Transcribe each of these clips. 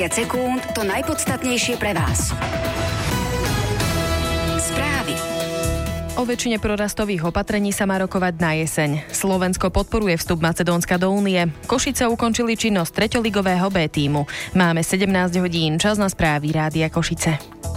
5 sekúnd to najpodstatnejšie pre vás. Správy. O väčšine prorastových opatrení sa má rokovať na jeseň. Slovensko podporuje vstup Macedónska do Únie. Košice ukončili činnosť treťoligového B tímu. Máme 17 hodín, čas na správy Rádia Košice.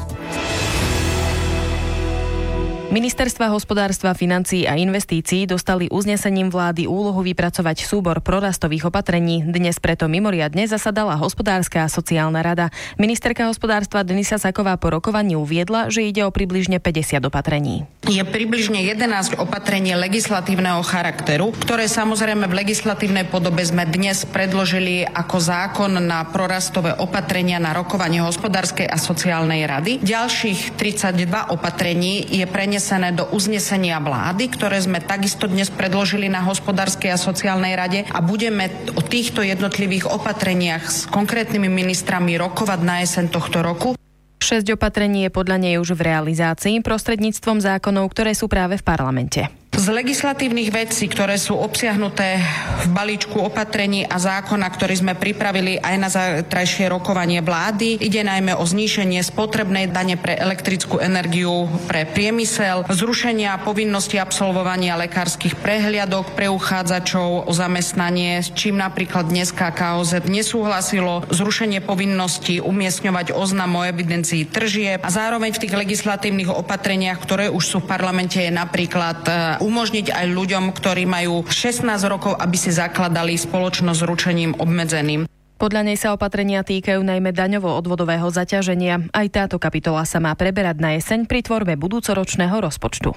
Ministerstva hospodárstva, financií a investícií dostali uznesením vlády úlohu vypracovať súbor prorastových opatrení. Dnes preto mimoriadne zasadala hospodárska a sociálna rada. Ministerka hospodárstva Denisa Saková po rokovaní uviedla, že ide o približne 50 opatrení. Je približne 11 opatrení legislatívneho charakteru, ktoré samozrejme v legislatívnej podobe sme dnes predložili ako zákon na prorastové opatrenia na rokovanie hospodárskej a sociálnej rady. Ďalších 32 opatrení je prenesené do uznesenia vlády, ktoré sme takisto dnes predložili na hospodárskej a sociálnej rade a budeme o týchto jednotlivých opatreniach s konkrétnymi ministrami rokovať na jeseň tohto roku. 6 opatrení je podľa nej už v realizácii prostredníctvom zákonov, ktoré sú práve v parlamente. Z legislatívnych vecí, ktoré sú obsiahnuté v balíčku opatrení a zákona, ktorý sme pripravili aj na zajtrajšie rokovanie vlády, ide najmä o zníženie spotrebnej dane pre elektrickú energiu pre priemysel, zrušenia povinnosti absolvovania lekárskych prehliadok pre uchádzačov o zamestnanie, s čím napríklad dnes KKOZ nesúhlasilo, zrušenie povinnosti umiestňovať oznam o evidencii tržieb a zároveň v tých legislatívnych opatreniach, ktoré už sú v parlamente, je napríklad umožniť aj ľuďom, ktorí majú 16 rokov, aby si zakladali spoločnosť s ručením obmedzeným. Podľa nej sa opatrenia týkajú najmä daňovo-odvodového zaťaženia. Aj táto kapitola sa má preberať na jeseň pri tvorbe budúcoročného rozpočtu.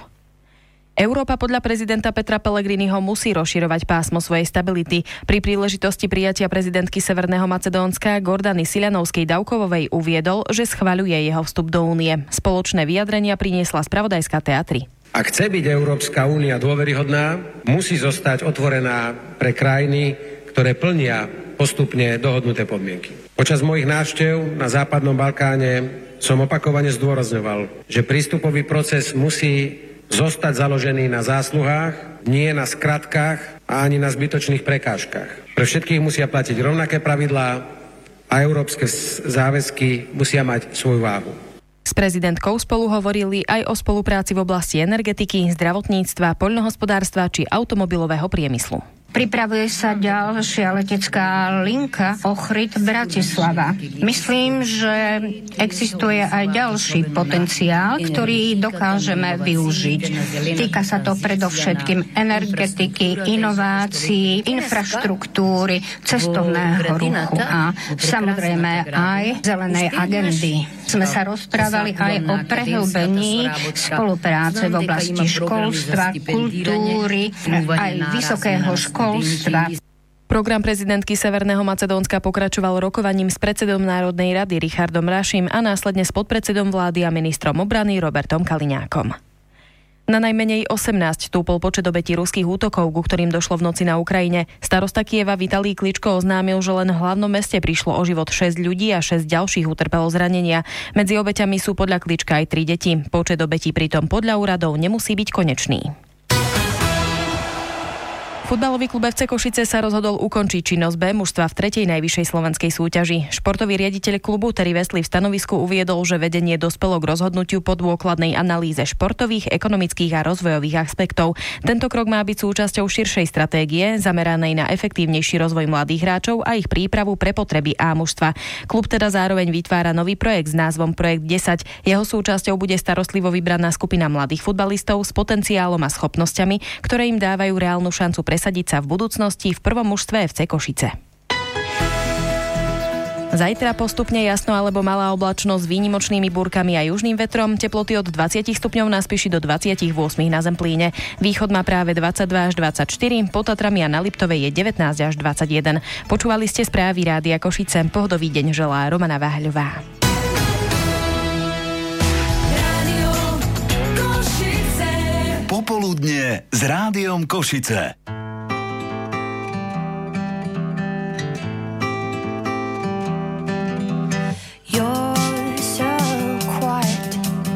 Európa podľa prezidenta Petra Pellegriniho musí rozširovať pásmo svojej stability. Pri príležitosti prijatia prezidentky Severného Macedónska Gordany Silianovskej-Davkovovej uviedol, že schvaľuje jeho vstup do únie. Spoločné vyjadrenia priniesla spravodajská Teatry. Ak chce byť Európska únia dôveryhodná, musí zostať otvorená pre krajiny, ktoré plnia postupne dohodnuté podmienky. Počas mojich návštev na Západnom Balkáne som opakovane zdôrazňoval, že prístupový proces musí zostať založený na zásluhách, nie na skratkách a ani na zbytočných prekážkach. Pre všetkých musia platiť rovnaké pravidlá a európske záväzky musia mať svoju váhu. S prezidentkou spolu hovorili aj o spolupráci v oblasti energetiky, zdravotníctva, poľnohospodárstva či automobilového priemyslu. Pripravuje sa ďalšia letecká linka Ochryt-Bratislava. Myslím, že existuje aj ďalší potenciál, ktorý dokážeme využiť. Týka sa to predovšetkým energetiky, inovácií, infraštruktúry, cestovného ruchu a samozrejme aj zelenej agendy. Sme sa rozprávali aj o prehlbení spolupráce v oblasti školstva, kultúry, aj vysokého školstva. Program prezidentky Severného Macedónska pokračoval rokovaním s predsedom Národnej rady Richardom Rašim a následne s podpredsedom vlády a ministrom obrany Robertom Kaliňákom. Na najmenej 18 stúpol počet obetí ruských útokov, ku ktorým došlo v noci na Ukrajine. Starosta Kieva Vitalij Kličko oznámil, že len v hlavnom meste prišlo o život 6 ľudí a 6 ďalších utrpelo zranenia. Medzi obeťami sú podľa Klička aj 3 deti. Počet obetí pritom podľa úradov nemusí byť konečný. Futbalový klub FC Košice sa rozhodol ukončiť činnosť B mužstva v tretej najvyššej slovenskej súťaži. Športový riaditeľ klubu Terry Wesley v stanovisku uviedol, že vedenie dospelo k rozhodnutiu po dôkladnej analýze športových, ekonomických a rozvojových aspektov. Tento krok má byť súčasťou širšej stratégie zameranej na efektívnejší rozvoj mladých hráčov a ich prípravu pre potreby A mužstva. Klub teda zároveň vytvára nový projekt s názvom Projekt 10. Jeho súčasťou bude starostlivo vybraná skupina mladých futbalistov s potenciálom a schopnosťami, ktoré im dávajú reálnu šancu presadiť sa v budúcnosti v prvom mužstve FC Košice. Zajtra postupne jasno alebo malá oblačnosť s výnimočnými búrkami a južným vetrom, teploty od 20 stupňov na Spiši do 28 na Zemplíne. Východ má práve 22 až 24, pod Tatrami a na Liptovej je 19 až 21. Počúvali ste správy Rádia Košice. Pohodový deň želá Romana Váhľová. Popoludne s Rádiom Košice.